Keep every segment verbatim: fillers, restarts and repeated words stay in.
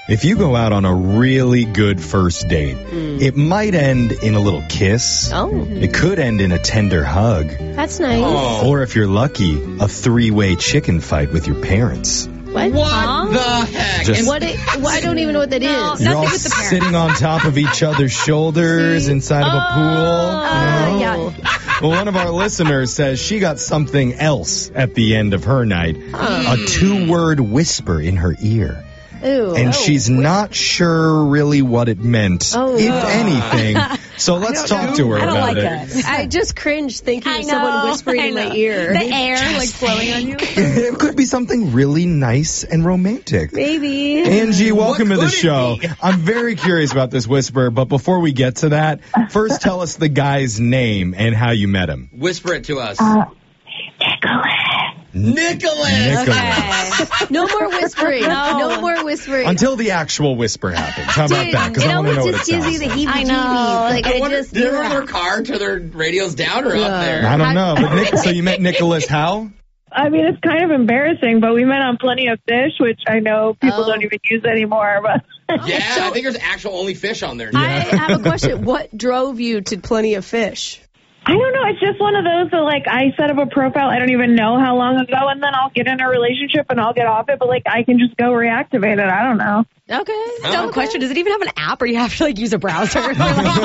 If you go out on a really good first date, mm. it might end in a little kiss. Oh. It could end in a tender hug. That's nice. Oh. Or if you're lucky, a three-way chicken fight with your parents. What? What huh? the heck? Just, what it, well, I don't even know what that no, is. You're all with the parents. sitting on top of each other's shoulders inside oh, of a pool. Uh, you know? yeah. Well, one of our listeners says she got something else at the end of her night. Huh. A two-word whisper in her ear. Ooh. And Oh. she's not sure really what it meant, Oh, if no. anything. So let's talk know. to her I don't about like it. it. I just cringed thinking I of someone know, whispering I in my know. ear. The air like blowing on you. It could be something really nice and romantic. Maybe. Angie, welcome to What the could it show. be? I'm very curious about this whisper, but before we get to that, first tell us the guy's name and how you met him. Whisper it to us. Uh, Nicholas. Nicholas. Nicholas. No more whispering. No. No more whispering. Until the actual whisper happens. How about Dude, that? Because it I want to know always what it just gives you sounds the like. heebie-jeebies. I know. Like, I I wonder, just... did everyone in their car turn their radios down or Yeah. up there? I don't know. But Nick, so you met Nicholas how? I mean, it's kind of embarrassing, but we met on Plenty of Fish, which I know people Oh. don't even use anymore. But Yeah, I think there's actual only fish on there. I have a question. What drove you to Plenty of Fish? I don't know. It's just one of those that, like, I set up a profile. I don't even know how long ago, and then I'll get in a relationship and I'll get off it. But, like, I can just go reactivate it. I don't know. Okay. Dumb question. Does it even have an app or you have to like use a browser? I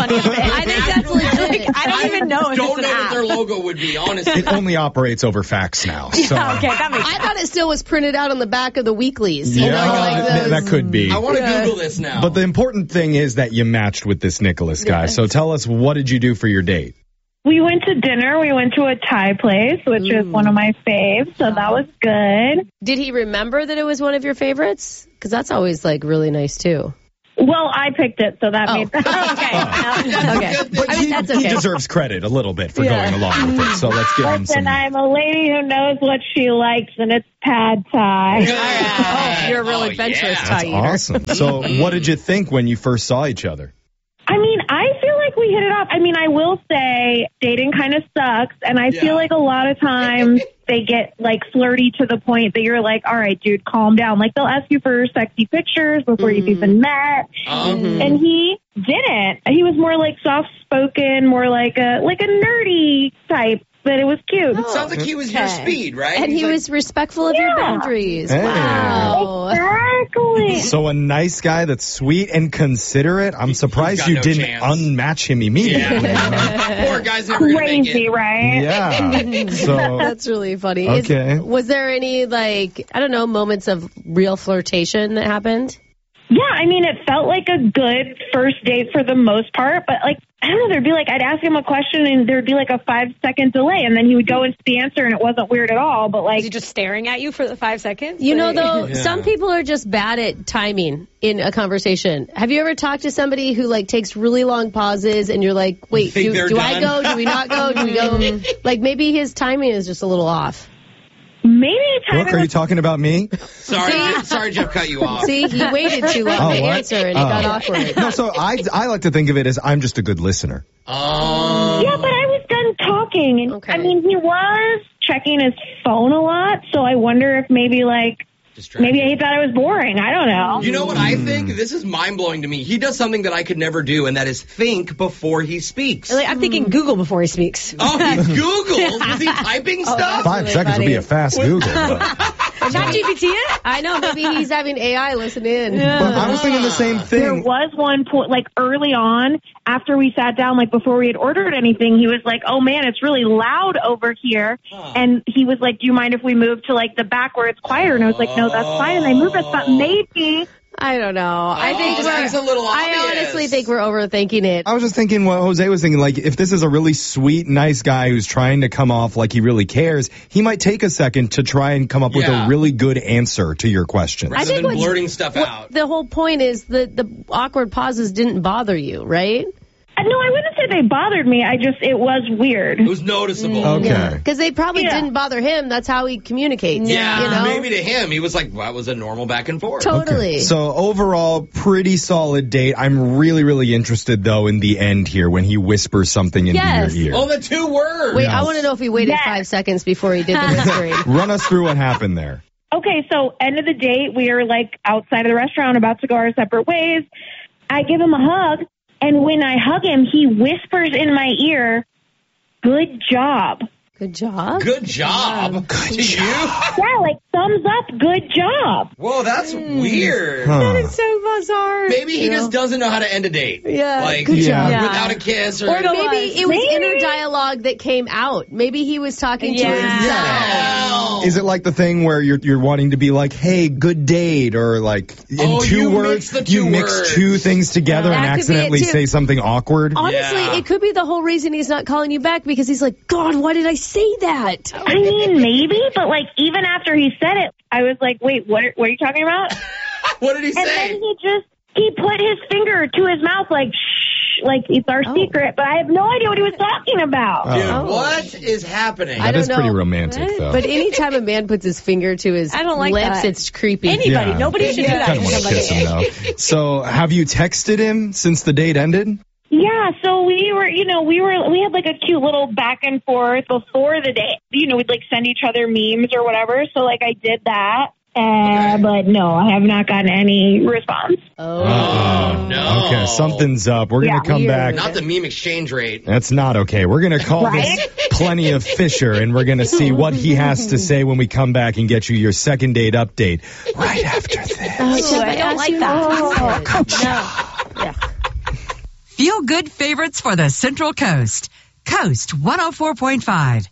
I think that's legit. I don't even know if don't it's know an what app. their logo would be, honestly. It only operates over fax now. So. Yeah, okay, that makes I sense. thought it still was printed out on the back of the weeklies. You Yeah, know, like that, those- that could be. I want to Yeah. Google this now. But the important thing is that you matched with this Nicholas guy. So tell us, what did you do for your date? We went to dinner. We went to a Thai place, which is one of my faves. So that was good. Did he remember that it was one of your favorites? Because that's always like really nice too. Well, I picked it, so that Oh. made Okay. okay. But I mean, he, that's he okay. deserves credit a little bit for Yeah. going along with it. So let's give him Listen, some. I'm a lady who knows what she likes, and it's pad Thai. Oh, you're a real Oh, adventurous yeah. Thai eater. Awesome. So what did you think when you first saw each other? I mean, I feel like we hit it off. I mean, I will say dating kind of sucks, and I Yeah. feel like a lot of times they get like flirty to the point that you're like, all right, dude, calm down. Like they'll ask you for sexy pictures before you've even met, Um, and he didn't. He was more like soft spoken, more like a like a nerdy type. But it was cute. sounds like he was your Okay. speed, right? And He's he like, was respectful of your Yeah. boundaries. Hey. Wow. Exactly. So a nice guy that's sweet and considerate. I'm surprised got you no didn't chance. unmatch him immediately. Yeah. Poor guy's never gonna make Crazy, it. right? Yeah. So That's really funny. Is- Okay. was there any, like, I don't know, moments of real flirtation that happened? Yeah, I mean, it felt like a good first date for the most part, but like, I don't know, there'd be like, I'd ask him a question and there'd be like a five second delay and then he would go into the answer and it wasn't weird at all, but Is like, he just staring at you for the five seconds? You know, Like- though, Yeah. some people are just bad at timing in a conversation. Have you ever talked to somebody who, like, takes really long pauses and you're like, wait, think do, they're do I done? go? Do we not go? Do we go? Like, maybe his timing is just a little off. maybe Brooke, timing are you was, talking about me? Sorry, sorry, Jeff cut you off. See, he waited too long Oh, to what? answer and it Oh. got awkward. No, so I, I like to think of it as I'm just a good listener. Um, yeah, but I was done talking and Okay. I mean, he was checking his phone a lot, so I wonder if maybe like, distracted. maybe he thought I was boring. I don't know. You know what I think? This is mind blowing to me. He does something that I could never do, and that is think before he speaks. Like, I'm thinking Google before he speaks. Oh, he Googles. Is he typing stuff? Five really seconds would be funny. a fast Google. But, Chat G P T it? I know, maybe he's having A I listen in. but I was thinking the same There thing. was one point, like early on, after we sat down, like before we had ordered anything, he was like, "Oh man, it's really loud over here," and he was like, "Do you mind if we move to like the back where it's quieter?" And I was like, "No, that's fine." And they moved us, but maybe. I don't know. I think Oh, we're, that's a little I obvious. honestly think we're overthinking it. I was just thinking what Jose was thinking. Like, if this is a really sweet, nice guy who's trying to come off like he really cares, he might take a second to try and come up with Yeah. a really good answer to your question. Rather think than what's- blurting stuff What- out. the whole point is that the awkward pauses didn't bother you, right? Uh, No, I wouldn't say they bothered me. I just, it was weird. It was noticeable. Okay. Because they probably Yeah. didn't bother him. That's how he communicates. Yeah, you know? maybe to him, he was like, well, that was a normal back and forth. Totally. So overall, pretty solid date. I'm really, really interested though in the end here when he whispers something into Yes. your ear. Oh, the two words. Wait, Yes. I want to know if he waited Yes. five seconds before he did the whispering. Run us through what happened there. Okay, so end of the date, we are like outside of the restaurant, about to go our separate ways. I give him a hug, and when I hug him, he whispers in my ear, "Good job." Good job. Good job. Good to you? Yeah, like thumbs up, good job. Whoa, that's weird. Huh. That is so bizarre. Maybe he You just know? doesn't know how to end a date. Yeah, Like, good job. Yeah. without a kiss or... Or maybe it was Maybe. inner dialogue that came out. Maybe he was talking to Yeah. himself. Yeah. Is it like the thing where you're you're wanting to be like, hey, good date, or like in Oh, two you words, mix the you two mix words. two things together That and could be it, accidentally too. say something awkward? Honestly, Yeah. it could be the whole reason he's not calling you back because he's like, God, why did I say that? I mean, maybe, but like even after he said it, I was like, wait, what are, what are you talking about? What did he And say? then he just, he put his finger to his mouth like, shh, like it's our Oh. secret, but I have no idea what he was talking about. Oh. Dude, Oh. what is happening? I That don't is know. pretty romantic, though. But anytime a man puts his finger to his I don't like lips, that. it's creepy. Anybody. Yeah. Nobody should do Yeah. that kind to of want to somebody. kiss him, though. So, have you texted him since the date ended? Yeah, so we were, you know, we were, we had like a cute little back and forth before the date. You know, we'd like send each other memes or whatever. So like I did that. Uh, but no, I have not gotten any response. Oh. Oh, no. Okay, something's up. We're Yeah, going to come weird. back. Not the meme exchange rate. That's not okay. We're going to call Right? this Plenty of Fisher, and we're going to see what he has to say when we come back and get you your second date update right after this. Oh, Jeff, I don't asked like you that. not. No. Yeah. Feel good favorites for the Central Coast. Coast one oh four point five.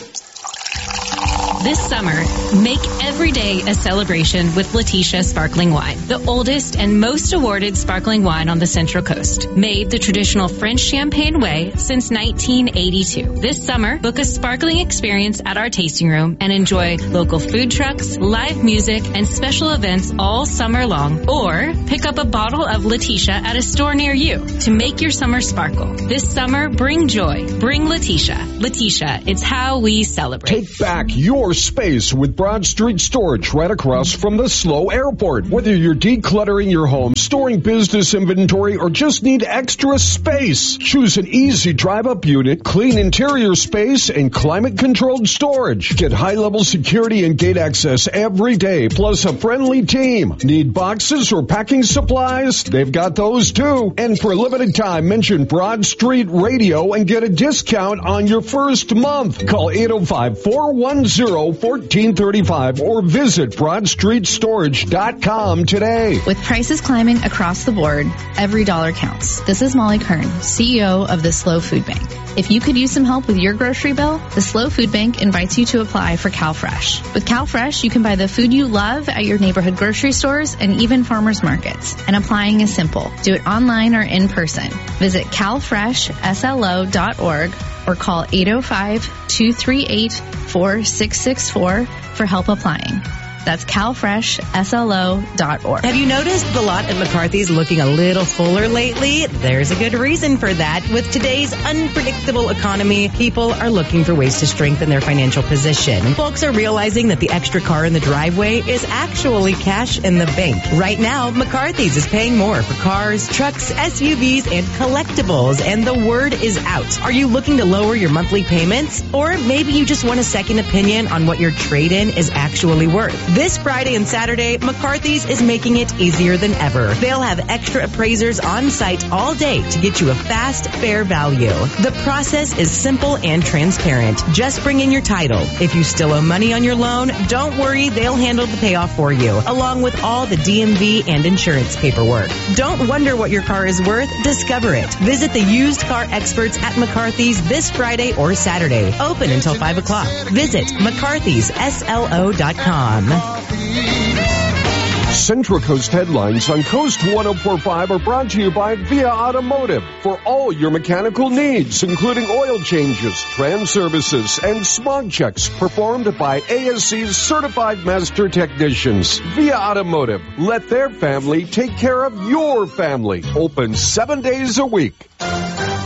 This summer, make every day a celebration with Letitia Sparkling Wine, the oldest and most awarded sparkling wine on the Central Coast. Made the traditional French champagne way since nineteen eighty-two. This summer, book a sparkling experience at our tasting room and enjoy local food trucks, live music, and special events all summer long. Or pick up a bottle of Letitia at a store near you to make your summer sparkle. This summer, bring joy. Bring Letitia. Letitia, it's how we celebrate. Take back your space with Broad Street Storage right across from the Slow Airport. Whether you're decluttering your home, storing business inventory, or just need extra space, choose an easy drive-up unit, clean interior space, and climate-controlled storage. Get high-level security and gate access every day, plus a friendly team. Need boxes or packing supplies? They've got those too. And for a limited time, mention Broad Street Radio and get a discount on your first month. Call eight oh five, four one zero, one four three five or visit broad street storage dot com today. With prices climbing across the board, every dollar counts. This is Molly Kern, C E O of the Slow Food Bank. If you could use some help with your grocery bill, the Slow Food Bank invites you to apply for CalFresh. With CalFresh, you can buy the food you love at your neighborhood grocery stores and even farmers markets. And applying is simple. Do it online or in person. Visit cal fresh s l o dot org or call eight oh five, two three eight, four six six four for help applying. That's cal fresh s l o dot org. Have you noticed the lot at McCarthy's looking a little fuller lately? There's a good reason for that. With today's unpredictable economy, people are looking for ways to strengthen their financial position. And folks are realizing that the extra car in the driveway is actually cash in the bank. Right now, McCarthy's is paying more for cars, trucks, S U Vs, and collectibles, and the word is out. Are you looking to lower your monthly payments? Or maybe you just want a second opinion on what your trade-in is actually worth. This Friday and Saturday, McCarthy's is making it easier than ever. They'll have extra appraisers on site all day to get you a fast, fair value. The process is simple and transparent. Just bring in your title. If you still owe money on your loan, don't worry, they'll handle the payoff for you, along with all the D M V and insurance paperwork. Don't wonder what your car is worth, discover it. Visit the used car experts at McCarthy's this Friday or Saturday. Open until five o'clock. Visit mccarthys s l o dot com. Central Coast headlines on Coast one oh four point five are brought to you by Via Automotive for all your mechanical needs, including oil changes, trans services, and smog checks performed by A S C's certified master technicians. Via Automotive, let their family take care of your family. Open seven days a week.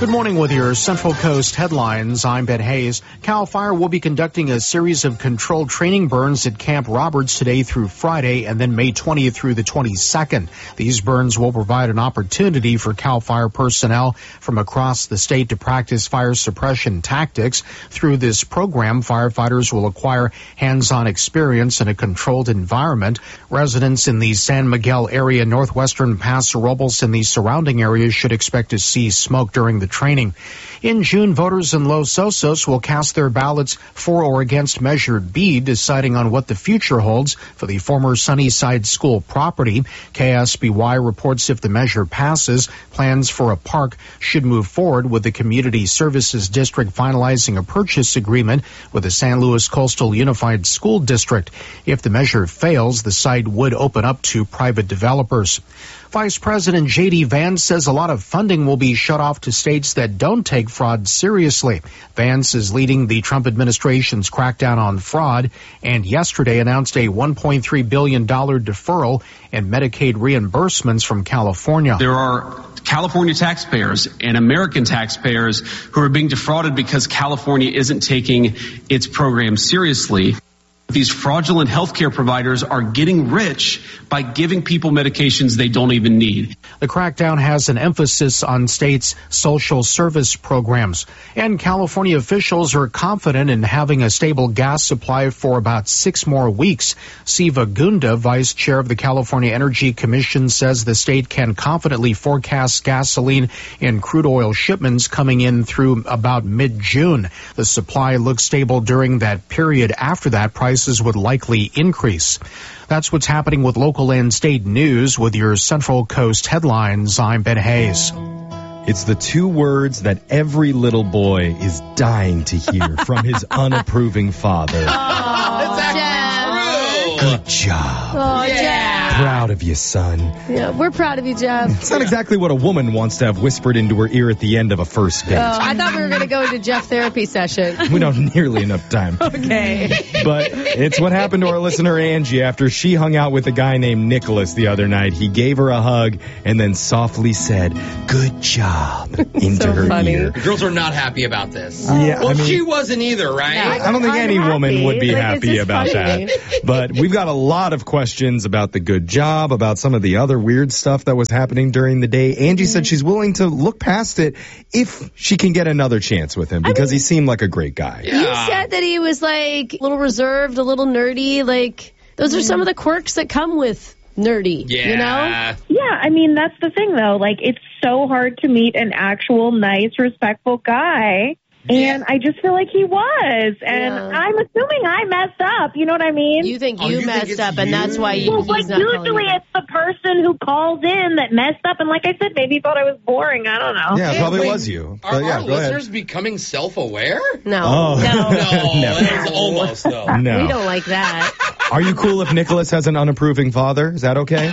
Good morning with your Central Coast headlines. I'm Ben Hayes. CAL FIRE will be conducting a series of controlled training burns at Camp Roberts today through Friday and then May twentieth through the twenty-second. These burns will provide an opportunity for CAL FIRE personnel from across the state to practice fire suppression tactics. Through this program, firefighters will acquire hands-on experience in a controlled environment. Residents in the San Miguel area, northwestern Paso Robles, and the surrounding areas should expect to see smoke during the training. In June, voters in Los Osos will cast their ballots for or against Measure B, deciding on what the future holds for the former Sunnyside School property. K S B Y reports if the measure passes, plans for a park should move forward, with the Community Services District finalizing a purchase agreement with the San Luis Coastal Unified School District. If the measure fails, the site would open up to private developers. Vice President J D. Vance says a lot of funding will be shut off to states that don't take fraud seriously. Vance is leading the Trump administration's crackdown on fraud and yesterday announced a one point three billion dollars deferral in Medicaid reimbursements from California. There are California taxpayers and American taxpayers who are being defrauded because California isn't taking its program seriously. These fraudulent healthcare providers are getting rich by giving people medications they don't even need. The crackdown has an emphasis on states' social service programs. And California officials are confident in having a stable gas supply for about six more weeks. Siva Gunda, vice chair of the California Energy Commission, says the state can confidently forecast gasoline and crude oil shipments coming in through about mid-June. The supply looks stable during that period. After that, prices would likely increase. That's what's happening with local and state news. With your Central Coast headlines, I'm Ben Hayes. It's the two words that every little boy is dying to hear from his unapproving father. Oh, Jeff. Good job. Oh, yeah. Proud of you, son. Yeah, we're proud of you, Jeff. It's not exactly what a woman wants to have whispered into her ear at the end of a first date. Oh, I thought we were going to go into Jeff therapy session. We don't have nearly enough time. Okay. But it's what happened to our listener Angie after she hung out with a guy named Nicholas the other night. He gave her a hug and then softly said, "Good job," into So her funny. ear. The girls are not happy about this. Yeah, well, I mean- she wasn't either, right? Yeah. I don't think any Unhappy. woman would be Like, it's happy just about funny. that. But we've got a lot of questions about the good job, about some of the other weird stuff that was happening during the day. Angie said she's willing to look past it if she can get another chance with him because he seemed like a great guy. You said that he was like a little reserved, a little nerdy. Like, those are some of the quirks that come with nerdy, Yeah. you know? Yeah, I mean, that's the thing, though. Like, it's so hard to meet an actual nice, respectful guy. And I just feel like he was. And Yeah. I'm assuming I messed up. You know what I mean? You think Oh, you, you think messed it's up, and you? that's why you, well, he's like, not calling usually you. it's the person who calls in that messed up. And like I said, maybe he thought I was boring. I don't know. Yeah, it probably wait, was you. Are But yeah, our go ahead. listeners becoming self-aware? No. Oh. No. No, Never. that was almost, though. No. We don't like that. Are you cool if Nicholas has an unapproving father? Is that okay?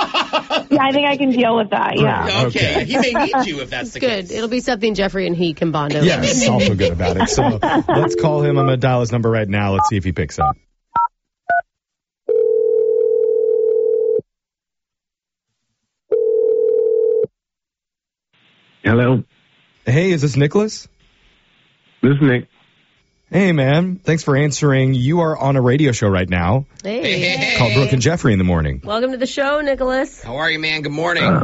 Yeah, I think I can deal with that. Yeah. Okay. Okay. He may need you if that's the Good. case. It'll be something Jeffrey and he can bond over. Yes, also good about it. So let's call him. I'm going to dial his number right now. Let's see if he picks up. Hello, Hey, is this Nicholas? this is Nick. Hey, man. Thanks for answering. You are on a radio show right now Hey. called Brooke and Jeffrey in the Morning. Welcome to the show, Nicholas. How are you, man? Good morning. Uh,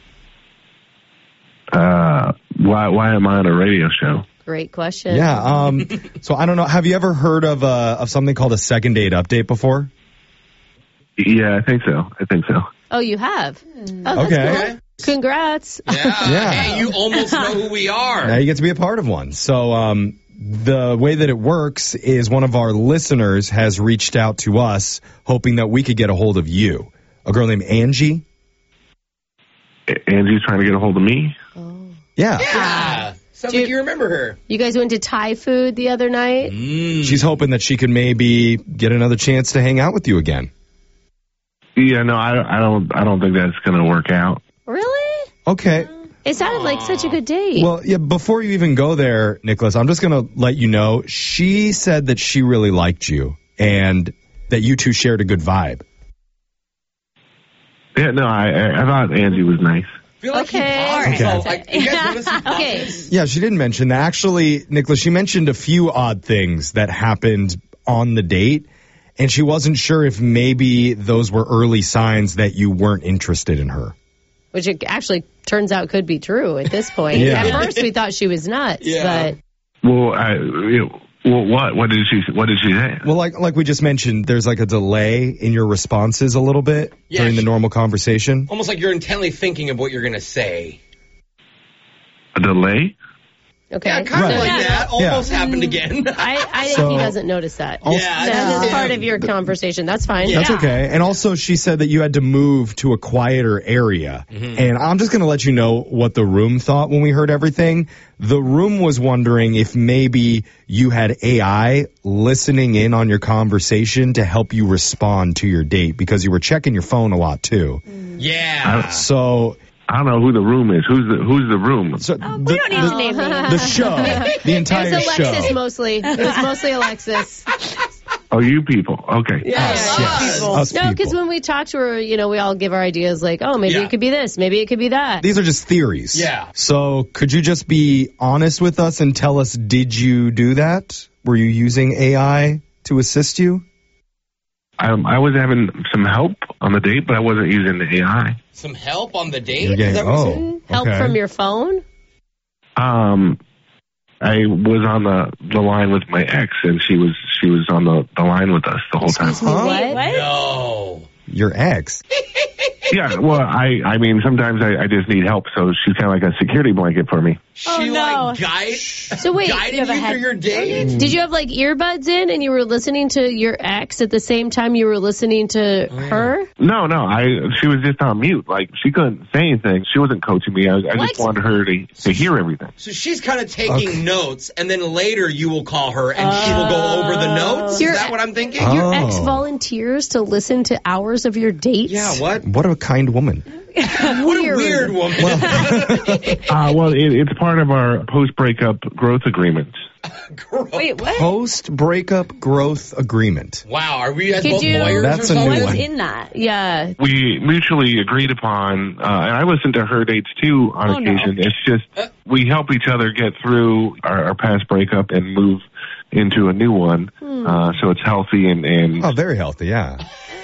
uh, why why am I on a radio show? Great question. Yeah. Um. So I don't know. Have you ever heard of uh, of something called a second date update before? Yeah, I think so. I think so. Oh, you have? Oh, that's Okay. cool. Congrats. Yeah. Yeah. Hey, you almost know who we are. Now you get to be a part of one. So um, the way that it works is one of our listeners has reached out to us hoping that we could get a hold of you. A girl named Angie. A- Angie's trying to get a hold of me. Yeah. Yeah. Sounds Do you- like you remember her. You guys went to Thai food the other night? She's hoping that she can maybe get another chance to hang out with you again. Yeah, no, I, I don't. I don't think that's going to work out. Really? Okay. It sounded like such a good date. Well, yeah, before you even go there, Nicholas, I'm just going to let you know, she said that she really liked you and that you two shared a good vibe. Yeah, no, I I I thought Angie was nice. feel like Okay. he paused. Okay. So, like, you guys notice he pauses? Okay. Yeah, she didn't mention that. Actually, Nicholas, she mentioned a few odd things that happened on the date, and she wasn't sure if maybe those were early signs that you weren't interested in her. Which it actually turns out could be true at this point. Yeah. At first, we thought she was nuts, Yeah. but Well, I, you know, well, what? What did she? What did she say? Well, like like we just mentioned, there's like a delay in your responses a little bit Yeah, during the she- normal conversation. Almost like you're intently thinking of what you're going to say. A delay? okay. Yeah, kind Right. of like Yeah. that. Almost happened again. I, I think So- he doesn't notice that. Yeah, That no. is part of your conversation. That's fine. Yeah. That's okay. And also, she said that you had to move to a quieter area. Mm-hmm. And I'm just going to let you know what the room thought when we heard everything. The room was wondering if maybe you had A I listening in on your conversation to help you respond to your date because you were checking your phone a lot too. Yeah. So, I don't know who the room is. Who's the Who's the room? so We don't need to name names. the show, the entire It was Alexis show. mostly. It was mostly Alexis. Oh, you people. Okay. Us, yes. Us No, because people. when we talk to her, you know, we all give our ideas like, oh, maybe Yeah. it could be this, maybe it could be that. These are just theories. Yeah. So could you just be honest with us and tell us, did you do that? Were you using A I to assist you? Um, I was having some help on the date, but I wasn't using the A I. Some help on the date? You're Is getting- that what you're oh, saying? Help okay. from your phone? Um, I was on the the line with my ex, and she was she was on the, the line with us the whole time. Huh? What? No. Your ex. Yeah. Well, I I mean, sometimes I, I just need help, so she's kind of like a security blanket for me. She Oh, no. like guide, So wait, guided you have a you head- through your date? did you have like earbuds in and you were listening to your ex at the same time you were listening to her? No, no, I she was just on mute. Like she couldn't say anything. She wasn't coaching me. I, I just What? wanted her to to hear everything. So she's kind of taking Okay. notes, and then later you will call her, and she will go over the notes. Your- Is that what I'm thinking? Oh. Your ex volunteers to listen to hours of your dates? Yeah, what? What a kind woman. What a weird woman. Uh, well, it, it's part of our post breakup growth agreement. Wait, what? Post breakup growth agreement. Wow, are we guys Could both you- lawyers That's or a new something? one. What's in that? Yeah. We mutually agreed upon, uh, and I listen to her dates too on Oh, no. occasion. It's just we help each other get through our, our past breakup and move into a new one, uh, so it's healthy and and Oh, very healthy, yeah.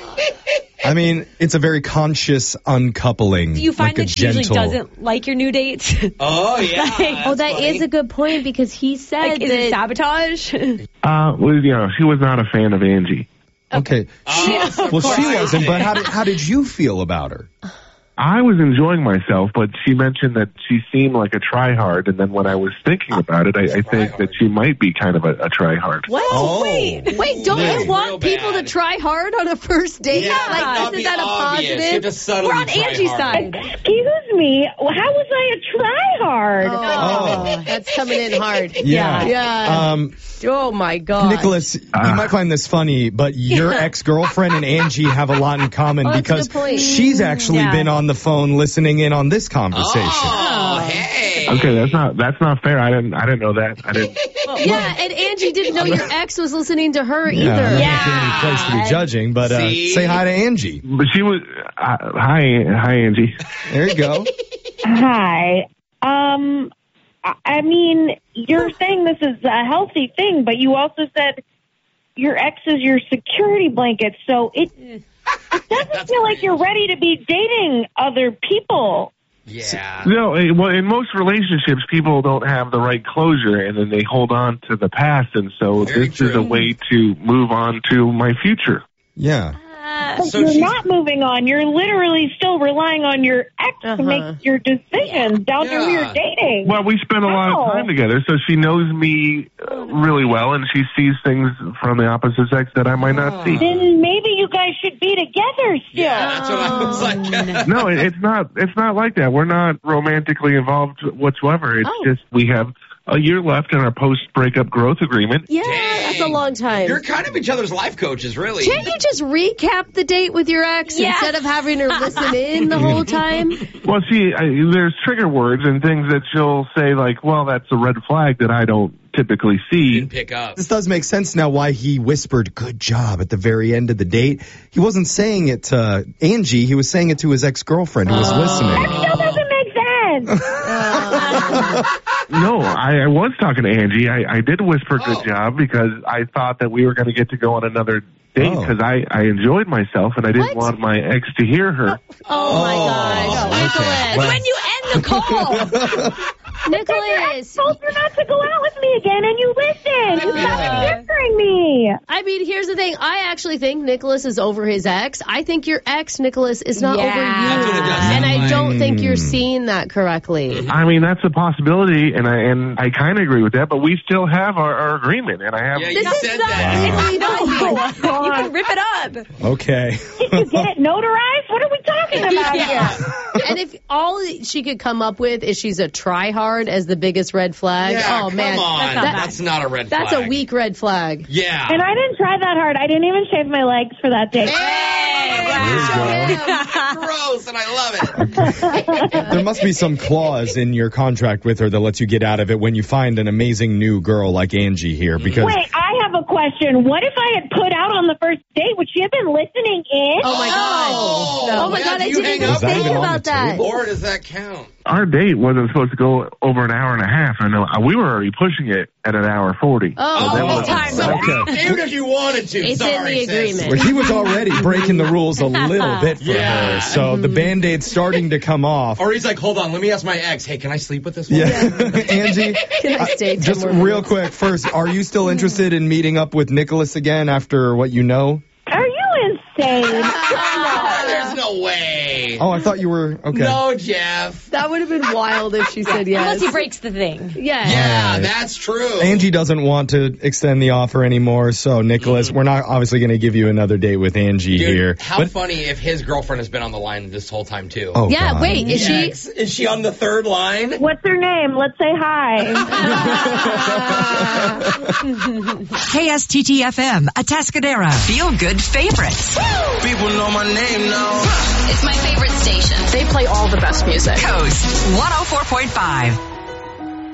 I mean, it's a very conscious uncoupling. Do you find like a that she usually gentle- doesn't like your new dates? Oh, yeah. Like- Oh, that is a good point because he said Like, is that. it sabotage? uh, well, you know, she was not a fan of Angie. Okay. Oh, Well, she surprising. wasn't, but how did, how did you feel about her? I was enjoying myself, but she mentioned that she seemed like a tryhard, and then when I was thinking about it, I, I think that she might be kind of a, a tryhard. What? Oh. Wait, wait, don't That's you want real people bad. to try hard on a first date? Yeah, like, not isn't be that a obvious. You have positive? to subtly We're on try Angie's hard. side. Excuse me. How was I a tryhard? Oh, that's coming in hard. Yeah. Yeah. Um, Oh, my God. Nicholas, you Ah. might find this funny, but your ex-girlfriend and Angie have a lot in common Oh, that's a because good point. she's actually Yeah. been on the phone listening in on this conversation. Oh, hey. Okay, that's not that's not fair. I didn't I didn't know that. I didn't. Yeah, and Angie didn't know your ex was listening to her either. Yeah, Yeah. not any place to be judging, but uh, See? say hi to Angie. But she was. Uh, hi, hi, Angie. There you go. Hi. Um, I I mean, you're saying this is a healthy thing, but you also said your ex is your security blanket, so it, it doesn't feel like you're ready to be dating other people. Yeah. No, eh, well, in most relationships, people don't have the right closure, and then they hold on to the past, and so Very this is true. a way to move on to my future. Yeah. But So you're she's- not moving on. You're literally still relying on your ex Uh-huh. to make your decisions down to who Yeah. you're dating. Well, we spend a lot How? of time together, so she knows me uh, really well, and she sees things from the opposite sex that I might not see. Then maybe you guys should be together still. Yeah, that's what I was like. No, it, it's not. It's not like that. We're not romantically involved whatsoever. It's Oh. just we have a year left in our post-breakup growth agreement. Yeah, that's a long time. You're kind of each other's life coaches, really. Can't you just recap the date with your ex Yeah. instead of having her listen in the whole time? Well, see, I, there's trigger words and things that she'll say like, "Well, that's a red flag that I don't typically see." Didn't pick up. This does make sense now why he whispered "good job" at the very end of the date. He wasn't saying it to Angie, he was saying it to his ex-girlfriend who was That listening. still doesn't make again. No, I, I was talking to Angie. I, I did whisper good job because I thought that we were going to get to go on another date because Oh. I, I enjoyed myself and I didn't want my ex to hear her. Oh, my gosh. okay. Nicholas. Well- When you end the call. Nicholas. I told you not to go out with me again, and you listened. You stopped answering me. I mean, here's the thing. I actually think Nicholas is over his ex. I think your ex, Nicholas, is not Yeah. over you. That's what it does And I sound don't think you're Mm. seeing that correctly. I mean, that's a possibility, and I and I kind of agree with that. But we still have our, our agreement, and I have. Yeah, This you is said not that. really nice. You can rip it up. Okay. Did you get it notarized? What are we talking about here? And if all she could come up with is she's a tryhard as the biggest red flag, Yeah, oh come man, on. That- That's not a red that's flag. a weak red flag. Yeah. And I didn't try that hard. I didn't even shave my legs for that date. Gross, and I love it. There must be some clause in your contract with her that lets you get out of it when you find an amazing new girl like Angie here. Because Wait, I have a question. What if I had put out on the first date? Would she have been listening in? Oh my god! Oh, Oh my yeah, god! do I you didn't hang even up that think even on about the that. table? Or does that count? Our date wasn't supposed to go over an hour and a half. I know we were already pushing it at an hour forty. Oh, that was- time. Okay. Even if you wanted to. It's in Sorry, the sis. agreement. Well, he was already breaking the rules a little bit for Yeah. her, so the Band-Aid's starting to come off. Or he's like, hold on, let me ask my ex. Hey, can I sleep with this one? Yeah, Angie, Can I stay uh, just ten more real minutes? quick, first, are you still interested in meeting up with Nicholas again after what you know? Are you insane? There's no way. Oh, I thought you were, okay. No, Jeff. That would have been wild if she said yes. Unless he breaks the thing. Yeah. Yeah, Right. that's true. Angie doesn't want to extend the offer anymore, so Nicholas, we're not obviously going to give you another date with Angie Dude, here. how But- funny if his girlfriend has been on the line this whole time, too. Oh, Yeah, God. wait, is she? Yes. Is she on the third line? What's her name? Let's say hi. K S T T F M, Atascadero. Feel good favorites. People know my name now. It's my favorite station. They play all the best music. Coast one oh four point five.